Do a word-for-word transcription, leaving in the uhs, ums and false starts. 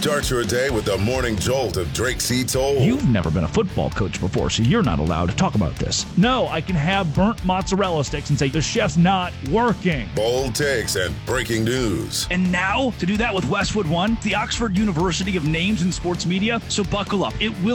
Start your day with the morning jolt of Drake C. Toll. You've never been a football coach before, so you're not allowed to talk about this. No, I can have burnt mozzarella sticks and say the chef's not working. Bold takes and breaking news. And now, to do that with Westwood One, the Oxford University of Names in Sports Media, so buckle up. It will